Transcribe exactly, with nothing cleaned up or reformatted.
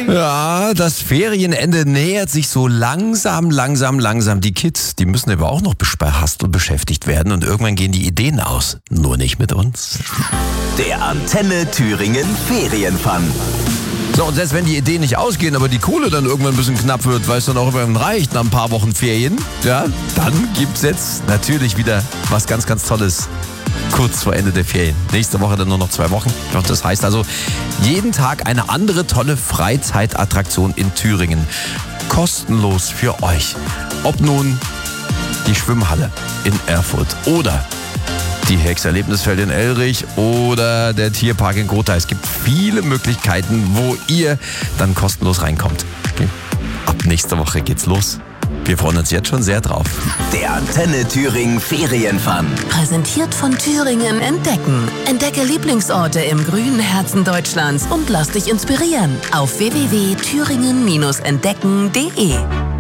Ja, das Ferienende nähert sich so langsam, langsam, langsam. Die Kids, die müssen aber auch noch bespaßt und beschäftigt werden und irgendwann gehen die Ideen aus. Nur nicht mit uns. Der Antenne Thüringen Ferienfun. So, und selbst wenn die Ideen nicht ausgehen, aber die Kohle dann irgendwann ein bisschen knapp wird, weil es dann auch irgendwann reicht nach ein paar Wochen Ferien, ja, dann gibt's jetzt natürlich wieder was ganz, ganz Tolles kurz vor Ende der Ferien. Nächste Woche dann nur noch zwei Wochen. Und das heißt also, jeden Tag eine andere tolle Freizeitattraktion in Thüringen. Kostenlos für euch. Ob nun die Schwimmhalle in Erfurt oder die Hex-Erlebnisfeld in Elrich oder der Tierpark in Gotha. Es gibt viele Möglichkeiten, wo ihr dann kostenlos reinkommt. Okay. Ab nächste Woche geht's los. Wir freuen uns jetzt schon sehr drauf. Der Antenne Thüringen Ferienfun. Präsentiert von Thüringen Entdecken. Entdecke Lieblingsorte im grünen Herzen Deutschlands und lass dich inspirieren auf w w w punkt thüringen Bindestrich entdecken punkt d e.